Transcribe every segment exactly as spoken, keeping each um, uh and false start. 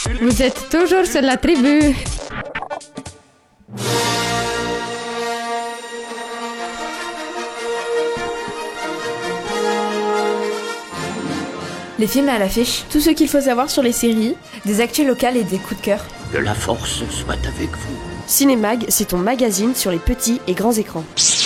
Vous êtes toujours sur la tribu. Les films à l'affiche, tout ce qu'il faut savoir sur les séries, des actus locales et des coups de cœur. Que la force soit avec vous. Cinémag, c'est ton magazine sur les petits et grands écrans.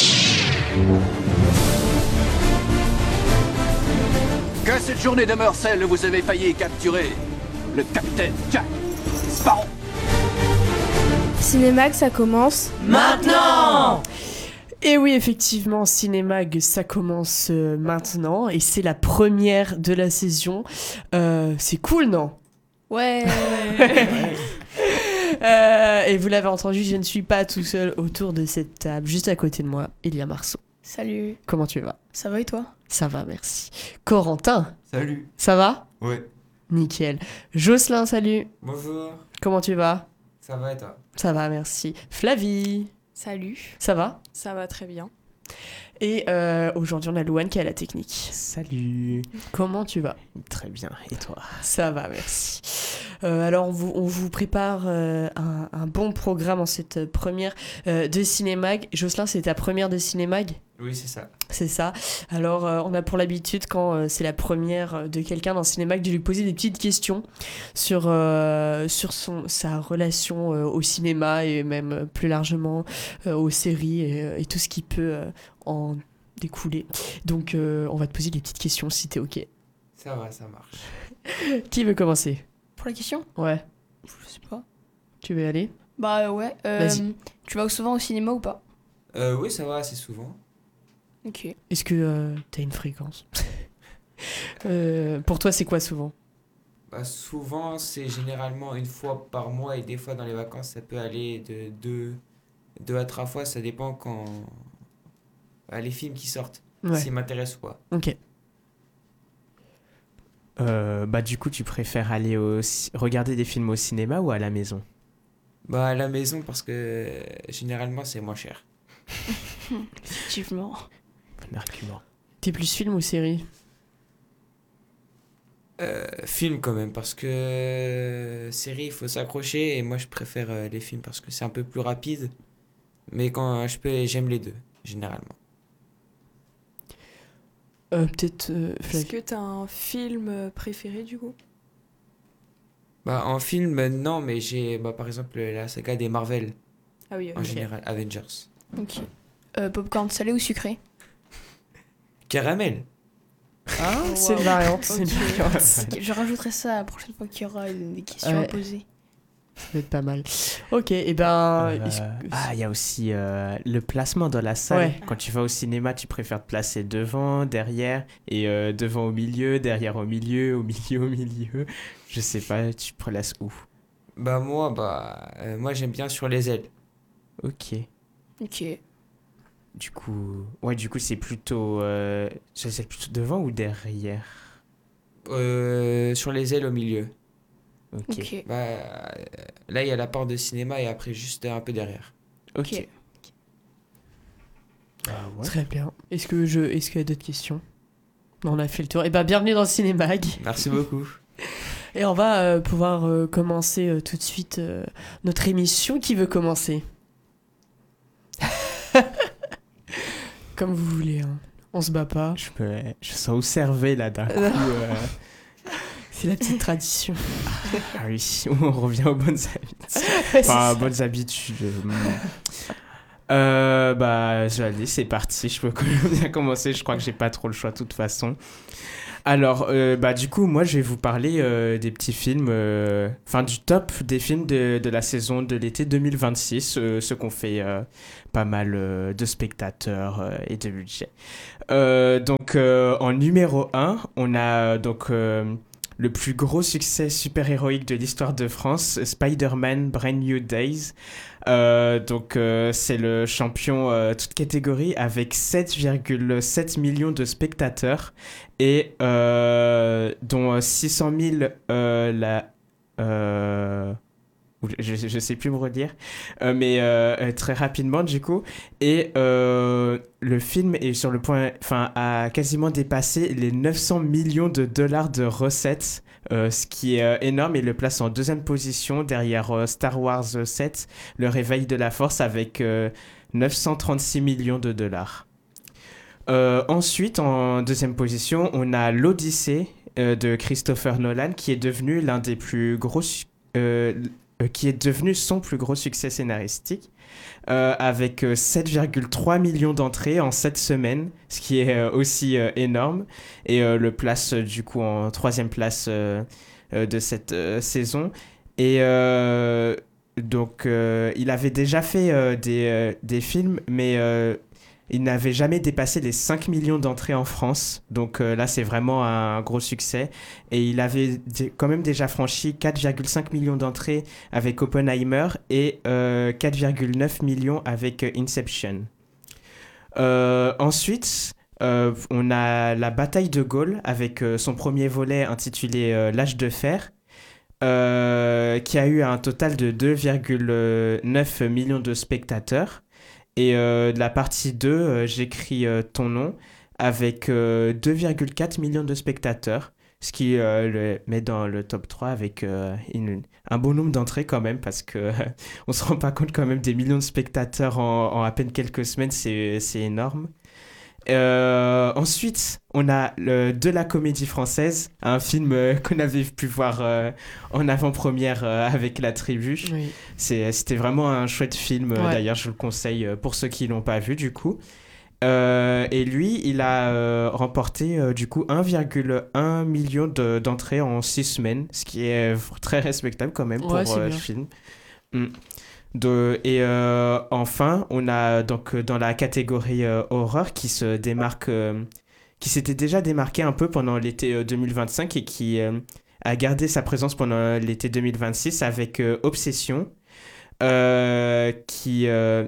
Que cette journée demeure celle où vous avez failli capturer le capitaine Jack Sparrow. Cinémag, ça commence Maintenant. Et oui, effectivement, Cinémag, ça commence euh, maintenant et c'est la première de la saison. Euh, c'est cool, non ? Ouais. euh, Et vous l'avez entendu, je ne suis pas tout seul autour de cette table. Juste à côté de moi, il y a Marceau. Salut. Comment tu vas ? Ça va et toi ? Ça va, merci. Corentin. Salut. Ça va ? Ouais. Nickel. Jocelyn, salut. Bonjour. Comment tu vas ? Ça va et toi ? Ça va, merci. Flavie. Salut. Ça va ? Ça va très bien. Et euh, aujourd'hui, on a Louane qui est à la technique. Salut. Comment tu vas ? Très bien. Et toi ? Ça va, merci. Euh, alors, on vous, on vous prépare euh, un, un bon programme en cette première euh, de Cinémag. Jocelyn, c'est ta première de Cinémag ? Oui, c'est ça. C'est ça. Alors, euh, on a pour l'habitude, quand euh, c'est la première de quelqu'un dans Cinémag, de lui poser des petites questions sur, euh, sur son, sa relation euh, au cinéma et même euh, plus largement euh, aux séries et, euh, et tout ce qui peut euh, en découler. Donc, euh, on va te poser des petites questions si t'es OK. Ça va, ça marche. Qui veut commencer ? Pour la question ? Ouais. Je sais pas. Tu veux y aller ? Bah ouais. Euh, Vas-y. Tu vas souvent au cinéma ou pas ? Euh, oui, ça va assez souvent. Ok. Est-ce que euh, t'as une fréquence ? euh, Pour toi, c'est quoi souvent ? Bah, souvent, c'est généralement une fois par mois et des fois dans les vacances, ça peut aller de deux, deux à trois fois. Ça dépend quand bah, les films qui sortent, Ouais. s'ils m'intéressent ou pas. Ok. Euh, bah du coup, tu préfères aller au ci- regarder des films au cinéma ou à la maison ? Bah, à la maison parce que euh, généralement, c'est moins cher. Effectivement. Bon argument. T'es plus film ou série ? Euh, film quand même parce que euh, série, il faut s'accrocher et moi, je préfère euh, les films parce que c'est un peu plus rapide. Mais quand je peux, j'aime les deux, généralement. euh, Peut-être euh, Est-ce Flavie. que t'as un film euh, préféré du coup ? Bah, en film, euh, non, mais j'ai bah, par exemple la saga des Marvel, Ah oui, en ok. général, Avengers. Ok. Euh, popcorn salé ou sucré ? Caramel. Ah, Oh, c'est wow. une variante. C'est une Ok. variante. Je rajouterai ça la prochaine fois qu'il y aura une- des questions Ouais. à poser. Ça va être pas mal. Ok, et ben. Euh, est-ce que- Ah, il y a aussi euh, le placement dans la salle. Ouais. Quand tu vas au cinéma, tu préfères te placer devant, derrière, et euh, devant au milieu, derrière au milieu, au milieu au milieu. Je sais pas, tu te places où ? Bah moi, bah euh, moi j'aime bien sur les ailes. Ok. Ok. Du coup, ouais, du coup, c'est plutôt, euh, c'est plutôt devant ou derrière ? Euh, sur les ailes au milieu. Ok. Ok. Bah euh, là il y a la porte de cinéma et après juste un peu derrière. Ok. Ok. Bah ouais. Très bien. Est-ce que je... Est-ce qu'il y a d'autres questions ? On a fait le tour. Et ben, bienvenue dans le Cinémag. Merci beaucoup. Et on va euh, pouvoir euh, commencer euh, tout de suite euh, notre émission. Qui veut commencer ? Comme vous voulez, hein. On se bat pas. Je me, je sens observé là d'un coup. Euh. euh. C'est la petite tradition. Ah oui, on revient aux bonnes habitudes. Enfin, bonnes habitudes. euh, Euh, bah, j'allais, c'est parti. Je peux bien commencer. Je crois que j'ai pas trop le choix de toute façon. Alors, euh, bah, du coup, moi, je vais vous parler euh, des petits films, euh, enfin, du top des films de, de la saison de l'été deux mille vingt-six, euh, ceux qu'on fait euh, pas mal euh, de spectateurs euh, et de budget. Euh, donc, euh, en numéro un, on a donc euh, le plus gros succès super-héroïque de l'histoire de France, Spider-Man Brand New Days. Euh, donc euh, c'est le champion euh, toute catégorie avec sept virgule sept millions de spectateurs et euh, dont six cent mille euh, la euh, je, je sais plus me redire euh, mais euh, très rapidement du coup et euh, le film est sur le point enfin a quasiment dépassé les neuf cents millions de dollars de recettes euh, ce qui est euh, énorme et le place en deuxième position derrière euh, Star Wars sept, Le Réveil de la Force avec euh, neuf cent trente-six millions de dollars. Euh, ensuite, en deuxième position, on a l'Odyssée euh, de Christopher Nolan qui est devenu l'un des plus gros su- euh, euh, qui est devenu son plus gros succès scénaristique. Euh, avec euh, sept virgule trois millions d'entrées en sept semaines, ce qui est euh, aussi euh, énorme, et euh, le place euh, du coup en troisième place euh, euh, de cette euh, saison. Et euh, donc euh, il avait déjà fait euh, des, euh, des films, mais euh, il n'avait jamais dépassé les cinq millions d'entrées en France, donc euh, là c'est vraiment un gros succès. Et il avait d- quand même déjà franchi quatre virgule cinq millions d'entrées avec Oppenheimer et euh, quatre virgule neuf millions avec euh, Inception. Euh, ensuite, euh, on a la bataille de Gaulle avec euh, son premier volet intitulé euh, L'âge de fer, euh, qui a eu un total de deux virgule neuf millions de spectateurs. Et euh, de la partie deux, euh, j'écris euh, ton nom, avec euh, deux virgule quatre millions de spectateurs, ce qui euh, le met dans le top trois avec euh, une, un bon nombre d'entrées quand même, parce qu'on euh, ne se rend pas compte quand même des millions de spectateurs en, en à peine quelques semaines, c'est, c'est énorme. Euh, ensuite, on a le, de la comédie française, un film euh, qu'on avait pu voir euh, en avant-première euh, avec La Tribu. Oui. C'est, c'était vraiment un chouette film, euh, Ouais. d'ailleurs je le conseille euh, pour ceux qui l'ont pas vu du coup. Euh, et lui, il a euh, remporté euh, du coup un virgule un million de, d'entrées en six semaines, ce qui est très respectable quand même pour Ouais, c'est euh, le bien. film. Mm. De, et euh, enfin, on a donc euh, dans la catégorie euh, horreur qui se démarque, euh, qui s'était déjà démarqué un peu pendant l'été euh, deux mille vingt-cinq et qui euh, a gardé sa présence pendant l'été deux mille vingt-six avec euh, Obsession, euh, qui euh,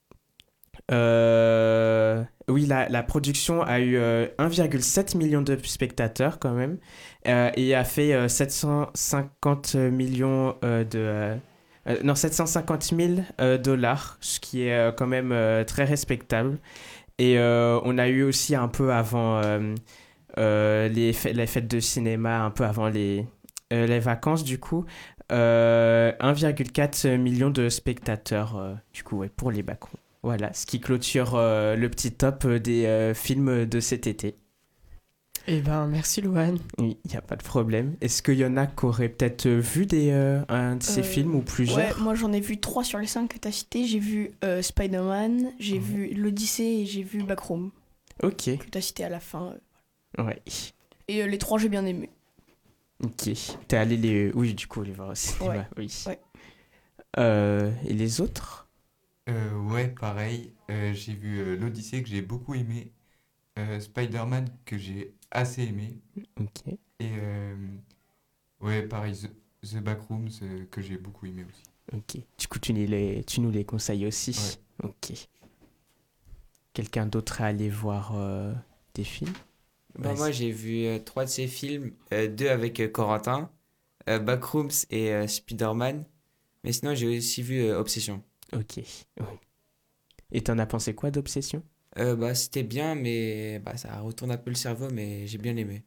euh, oui, la, la production a eu euh, un virgule sept million de spectateurs quand même, euh, et a fait euh, sept cent cinquante millions euh, de euh, euh, non, sept cent cinquante mille euh, dollars, ce qui est euh, quand même euh, très respectable. Et euh, on a eu aussi un peu avant euh, euh, les, fê- les fêtes de cinéma, un peu avant les, euh, les vacances du coup, euh, un virgule quatre million de spectateurs euh, du coup ouais, pour les backrooms. Voilà, ce qui clôture euh, le petit top euh, des euh, films de cet été. Eh ben, merci Louane. Oui, il n'y a pas de problème. Est-ce qu'il y en a qui auraient peut-être vu des, euh, un de ces Euh, films ou plusieurs? Ouais, moi j'en ai vu trois sur les cinq que t'as cités. J'ai vu euh, Spider-Man, j'ai Ouais. vu l'Odyssée et j'ai vu Backroom, Ok, que t'as cité à la fin. ouais. Et euh, les trois, j'ai bien aimé. Ok. T'es allé les... Oui, du coup, les voir au cinéma, Ouais, oui. ouais. Euh, et les autres? Euh, ouais, pareil. Euh, j'ai vu euh, l'Odyssée que j'ai beaucoup aimé. Euh, Spider-Man que j'ai assez aimé. Ok. Et euh, ouais, pareil, The, The Backrooms euh, que j'ai beaucoup aimé aussi. Ok. Du coup, tu nous les, tu nous les conseilles aussi? Ok. Quelqu'un d'autre à aller voir euh, des films? Bah, Vas-y. moi, j'ai vu euh, trois de ces films, euh, deux avec euh, Corentin, euh, Backrooms et euh, Spider-Man. Mais sinon, j'ai aussi vu euh, Obsession. Ok. Oui. Et t'en as pensé quoi d'Obsession? Euh, bah, c'était bien, mais bah, ça retourne un peu le cerveau, mais j'ai bien aimé.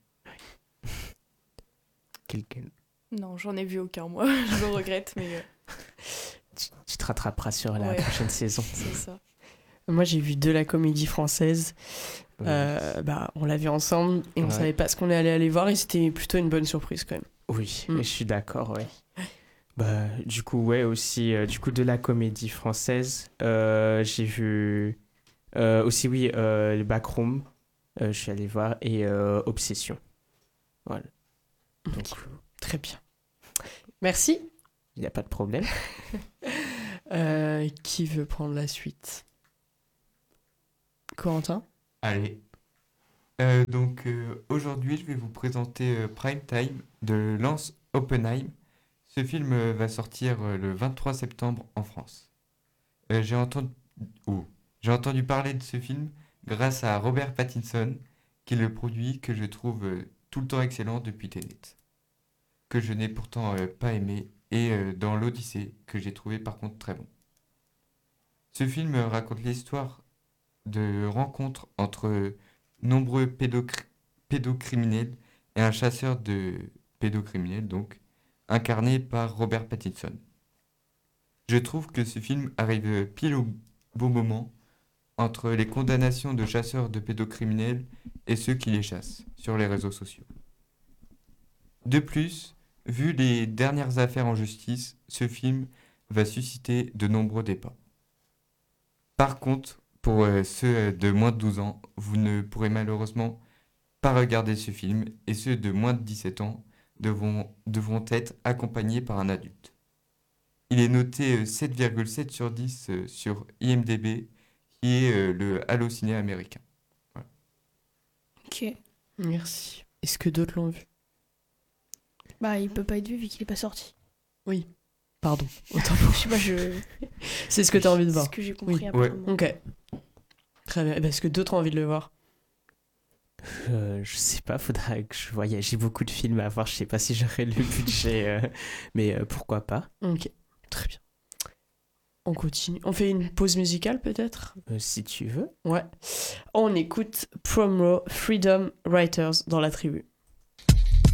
Quelqu'un... Non, j'en ai vu aucun, moi. Je le regrette, mais euh, Tu, tu te rattraperas sur la Ouais. prochaine saison. c'est ça. Moi, j'ai vu de la comédie française. Oui. Euh, bah, on l'a vu ensemble et on Ouais. savait pas ce qu'on allait aller voir et c'était plutôt une bonne surprise quand même. Oui, Mm. je suis d'accord, ouais. Bah, du coup, ouais, aussi, euh, du coup, de la comédie française, euh, j'ai vu euh, aussi, oui, euh, le Backroom, euh, je suis allé voir, et euh, Obsession. Voilà. Donc, Très bien. Merci. il n'y a pas de problème. Euh, qui veut prendre la suite? Corentin? Allez. Euh, donc euh, aujourd'hui, je vais vous présenter euh, Prime Time de Lance Oppenheim. Ce film euh, va sortir euh, le vingt-trois septembre en France. Euh, j'ai entendu... oh. J'ai entendu parler de ce film grâce à Robert Pattinson, qui le produit, que je trouve euh, tout le temps excellent depuis Tenet, que je n'ai pourtant euh, pas aimé, et euh, dans l'Odyssée, que j'ai trouvé par contre très bon. Ce film euh, raconte l'histoire de rencontres entre nombreux pédocri- pédocriminels et un chasseur de pédocriminel, donc, incarné par Robert Pattinson. Je trouve que ce film arrive pile au bon moment entre les condamnations de chasseurs de pédocriminels et ceux qui les chassent sur les réseaux sociaux. De plus, vu les dernières affaires en justice, ce film va susciter de nombreux débats. Par contre, pour euh, ceux de moins de douze ans, vous ne pourrez malheureusement pas regarder ce film et ceux de moins de dix-sept ans devront, devront être accompagnés par un adulte. Il est noté euh, sept virgule sept sur dix euh, sur I M D B, qui est euh, le Allociné américain. Voilà. Ok. Merci. Est-ce que d'autres l'ont vu? Bah, il peut pas être vu vu qu'il est pas sorti. Oui. Pardon. Autant pour... Je sais pas, je. C'est ce que tu as envie de C'est voir. ce que j'ai compris Oui. apparemment. Ok. Très bien. Est-ce que d'autres ont envie de le voir? Euh, je sais pas, faudra que je voie. J'ai beaucoup de films à voir, je sais pas si j'aurai le budget, euh, mais euh, pourquoi pas. Ok, très bien. On continue. On fait une pause musicale peut-être? Euh, si tu veux. Ouais. On écoute Prom Row, Freedom Writers dans la tribu.